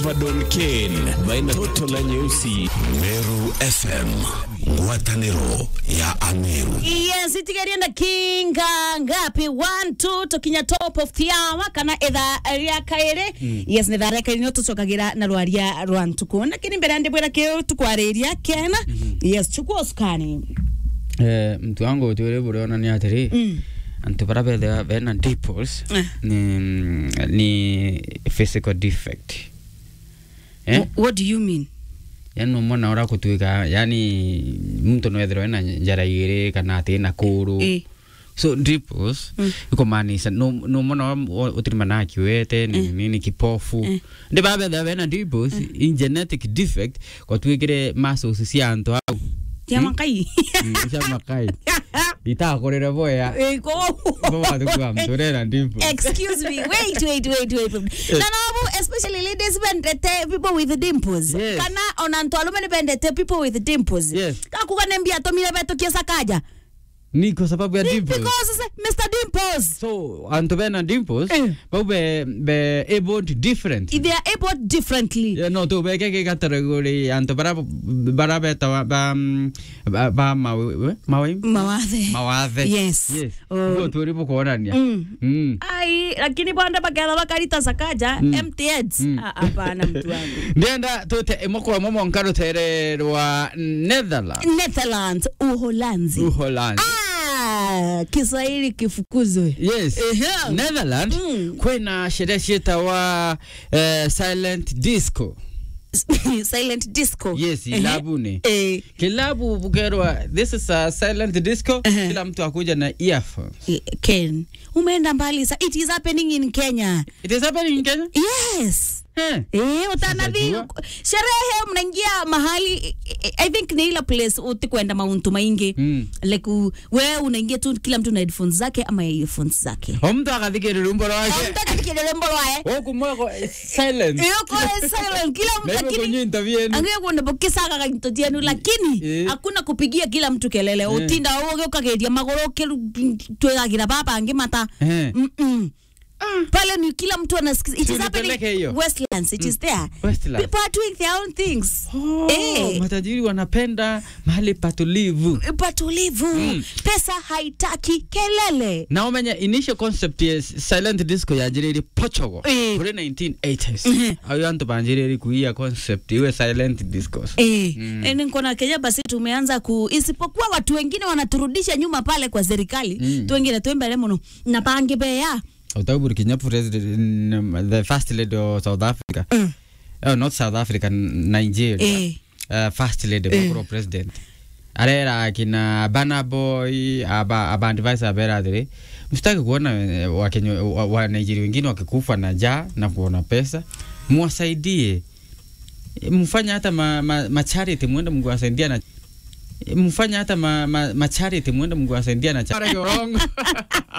Vadon Kane baina toto la nyeusi. Meru FM ngwatanero ya Ameru. Yes, itigarienda kinga ngapi 1-2 tokinya top of the hour kana etha ria kaire. Yes, ne thara kaire no tucokagira na rwaria rwantuku na kini mbere ndibwera ke tukwariria kena. Yes, chukua skani. Mtu wangu tuwele buriona ni atiri. Antu barabe vena dimples ni physical defect. What do you mean? Yani mwana ora kutuika yani mtu no edro na njara yire kana atena kuru. So dimples iko manisa no mwana utimana kiwete ni kipofu. Ndi babe vena dimples in genetic defect kwa tuikire maso sisianto au. Yamakai. Yamakai. Ita korera boya. Excuse me. Wait. Nanabu, especially ladies bendete people with dimples. Yes. Kana onanto alume bendete people with dimples. Yes. Kakuka nembia to mire beto kiesa kaja. Ni kwa sababu ya dimples. Because Mr. Dimples. So anto bena dimples, be able different. They are able differently. Yeah, no, to be ke category anto barabe ta ba mawadhe. Yes. Go tulipo kuonania. Ai, lakini banda bagala bakarita sakaja empty heads. Hapana mtu wangu. Ndienda tote emoko momo nkaro tere wa Netherlands. Uholanzi. Kiswahili kifukuzwe. Yes. Netherlands kwena sherehe wa silent disco. Silent disco. Yes, ilabune. Kilabu bukerwa, this is a silent disco. Kila mtu akuja na earphones. Ken, umeenda mbali sa. It is happening in Kenya. It is happening in Kenya? Yes. Utanadhi sherehe mnaingia mahali I think ni ile place utikwenda mauntu maingi like wewe unaingia tu kila mtu na headphones zake ama earphones zake mtu akathikira rumbo wake kumwako silent silent kila mtu lakini angia kuona bokisa kaka tienu lakini hakuna kupigia kila mtu kelele utinda wewe ukagedia magoro twegagira baba angimata pale ni kila mtu anasikiza. It is happening Westlands. It is there. Westlands. People are doing their own things. Matajiri wanapenda mahali patulivu. Pesa haitaki kelele. Na umenya initial concept ya silent disco ya jiriri Portugal. Kule 1980s. Ayo anto banjiriri kuia concept iwe silent discos. Nkona Kenya basi tumeanza isipokuwa watu wengine wanaturudisha nyuma pale kwa serikali. Tu wengine tuembele mono na pange bea. Otaburi Kenyatta president, the first lady of South Africa. Not South Africa, Nigeria. First lady of president. Arera kina Bana Boy aba device abera dire. Mstaki kuona wa Nigeria wengine wakikufa na njaa na kuona pesa. Muwasaidie. Mfanya hata ma charity muende Mungu asaidia na mfanya hata ma charity muende Mungu asaidia na charity.